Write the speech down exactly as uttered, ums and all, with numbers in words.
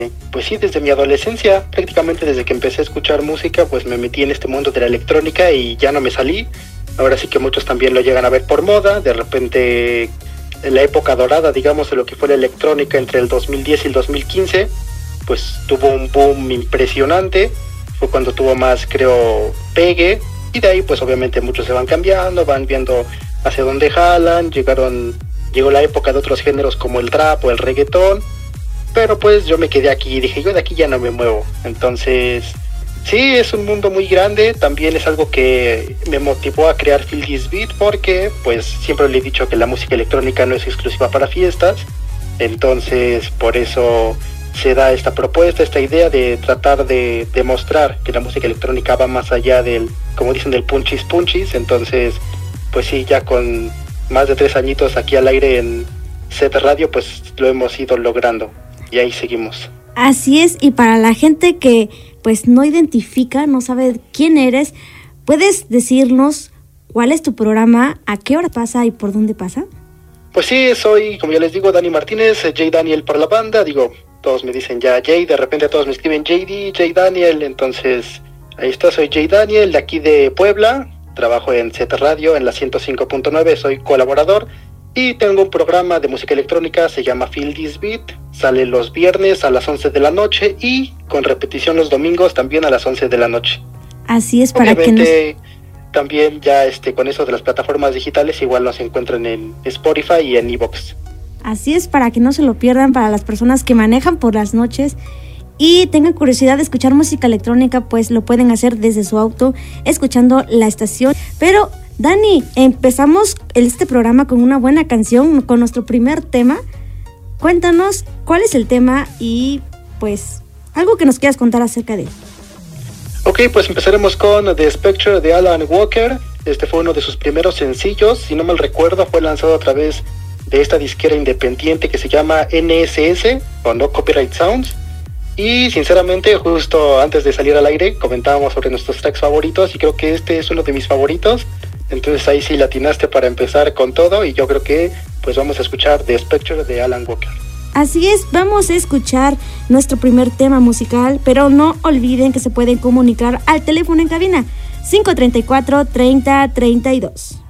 Pues sí, desde mi adolescencia, prácticamente desde que empecé a escuchar música, pues me metí en este mundo de la electrónica y ya no me salí. Ahora sí que muchos también lo llegan a ver por moda. De repente, en la época dorada, digamos, de lo que fue la electrónica entre el dos mil diez y el dos mil quince, pues tuvo un boom impresionante. Fue cuando tuvo más, creo, pegue. Y de ahí, pues obviamente muchos se van cambiando, van viendo hacia dónde jalan. Llegaron, llegó la época de otros géneros como el trap o el reggaetón. Pero pues yo me quedé aquí y dije, yo de aquí ya no me muevo. Entonces, sí, es un mundo muy grande. También es algo que me motivó a crear Feel This Beat porque pues siempre le he dicho que la música electrónica no es exclusiva para fiestas. Entonces, por eso se da esta propuesta, esta idea de tratar de demostrar que la música electrónica va más allá del, como dicen, del punchis punchis. Entonces, pues sí, ya con más de tres añitos aquí al aire en Set Radio, pues lo hemos ido logrando. Y ahí seguimos. Así es, y para la gente que pues no identifica, no sabe quién eres, ¿puedes decirnos cuál es tu programa, a qué hora pasa y por dónde pasa? Pues sí, soy, como ya les digo, Dani Martínez, J Daniel para la banda. Digo, todos me dicen ya J, de repente todos me escriben J D, J Daniel. Entonces, ahí está, soy J Daniel, de aquí de Puebla. Trabajo en Z Radio, en la ciento cinco punto nueve, soy colaborador. Y tengo un programa de música electrónica, se llama Feel This Beat, sale los viernes a las once de la noche y con repetición los domingos también a las once de la noche. Así es, para Obviamente, que nos... también ya este con eso de las plataformas digitales igual nos encuentran en Spotify y en iVoox. Así es, para que no se lo pierdan, para las personas que manejan por las noches y tengan curiosidad de escuchar música electrónica, pues lo pueden hacer desde su auto, escuchando la estación. Pero Dani, empezamos este programa con una buena canción, con nuestro primer tema. Cuéntanos cuál es el tema y pues algo que nos quieras contar acerca de él. Ok, pues empezaremos con The Spectre de Alan Walker. Este fue uno de sus primeros sencillos, si no mal recuerdo fue lanzado a través de esta disquera independiente que se llama N S S o No Copyright Sounds. Y sinceramente, justo antes de salir al aire comentábamos sobre nuestros tracks favoritos y creo que este es uno de mis favoritos. Entonces ahí sí latinaste para empezar con todo y yo creo que pues vamos a escuchar The Spectre de Alan Walker. Así es, vamos a escuchar nuestro primer tema musical, pero no olviden que se pueden comunicar al teléfono en cabina cinco treinta y cuatro, treinta, treinta y dos.